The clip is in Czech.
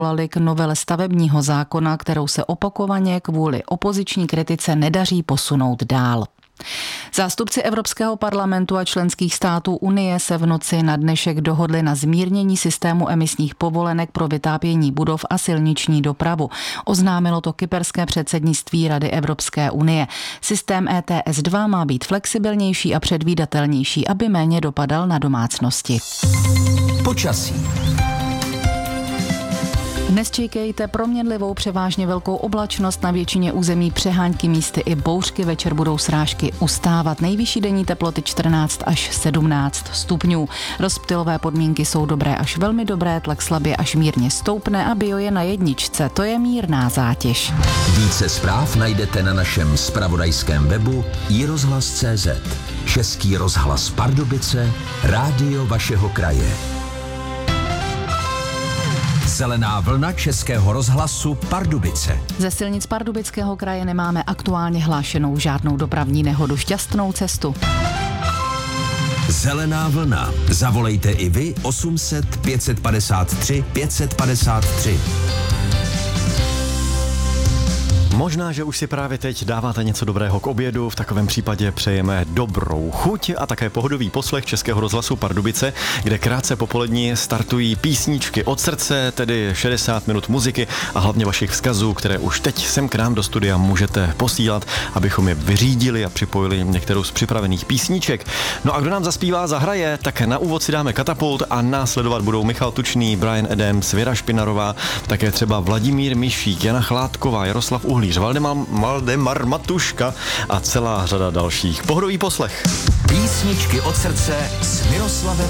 volali k novele stavebního zákona, kterou se opakovaně kvůli opoziční kritice nedaří posunout dál. Zástupci Evropského parlamentu a členských států Unie se v noci na dnešek dohodli na zmírnění systému emisních povolenek pro vytápění budov a silniční dopravu. Oznámilo to kyperské předsednictví Rady Evropské unie. Systém ETS 2 má být flexibilnější a předvídatelnější, aby méně dopadal na domácnosti. Počasí. Dnes čekejte proměnlivou převážně velkou oblačnost, na většině území přehánky, místy i bouřky, večer budou srážky ustávat. Nejvyšší denní teploty 14 až 17 stupňů. Rozptylové podmínky jsou dobré až velmi dobré, tlak slabě až mírně stoupne a bio je na jedničce, to je mírná zátěž. Více zpráv najdete na našem zpravodajském webu iRozhlas.cz. Český rozhlas Pardubice, rádio vašeho kraje. Zelená vlna Českého rozhlasu Pardubice. Ze silnic Pardubického kraje nemáme aktuálně hlášenou žádnou dopravní nehodu. Šťastnou cestu. Zelená vlna. Zavolejte i vy 800 553 553. Možná, že už si právě teď dáváte něco dobrého k obědu, v takovém případě přejeme dobrou chuť a také pohodový poslech Českého rozhlasu Pardubice, kde krátce popolední startují písničky od srdce, tedy 60 minut muziky a hlavně vašich vzkazů, které už teď sem k nám do studia můžete posílat, abychom je vyřídili a připojili některou z připravených písniček. No a kdo nám zaspívá, zahraje, tak na úvod si dáme Katapult a následovat budou Michal Tučný, Bryan Adams, Věra Špinarová, také třeba Vladimír Mišík, Jana Chládková, Jaroslav Uhlíř, Valdemar Matuška a celá řada dalších. Pohodový poslech. Písničky od srdce s Miroslavem